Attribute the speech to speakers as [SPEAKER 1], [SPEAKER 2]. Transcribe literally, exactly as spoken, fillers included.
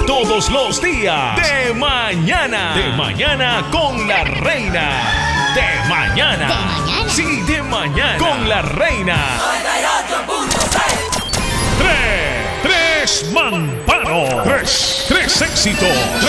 [SPEAKER 1] todos los días. De mañana. De mañana con la reina. De mañana.
[SPEAKER 2] ¿De mañana?
[SPEAKER 1] Sí, de mañana. Con la reina.
[SPEAKER 3] noventa y ocho punto seis.
[SPEAKER 1] Tres. Tres Mampano. Tres. Tres éxitos.